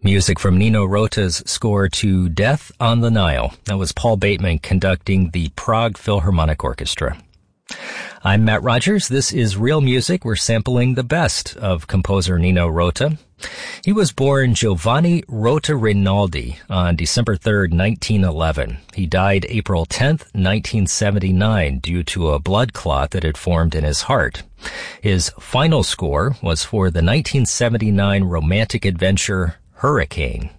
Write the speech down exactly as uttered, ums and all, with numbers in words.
Music from Nino Rota's score to Death on the Nile. That was Paul Bateman conducting the Prague Philharmonic Orchestra. I'm Matt Rogers. This is Real Music. We're sampling the best of composer Nino Rota. He was born Giovanni Rota Rinaldi on December third, nineteen eleven. He died April tenth, nineteen seventy-nine, due to a blood clot that had formed in his heart. His final score was for the nineteen seventy-nine romantic adventure Hurricane.